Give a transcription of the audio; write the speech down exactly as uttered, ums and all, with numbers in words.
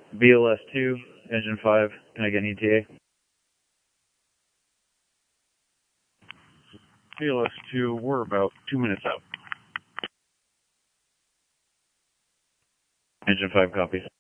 B L S two, engine five, can I get an E T A? B L S two, we're about two minutes out. Engine five copies.